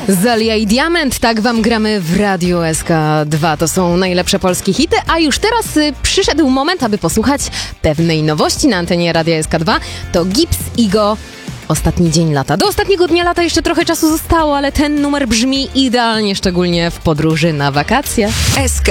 Zalia i Diament, tak wam gramy w Radiu SK2. To są najlepsze polskie hity, a już teraz przyszedł moment, aby posłuchać pewnej nowości na antenie Radia SK2. To Gibbs i Go. Ostatni dzień lata. Do ostatniego dnia lata jeszcze trochę czasu zostało, ale ten numer brzmi idealnie, szczególnie w podróży na wakacje. SK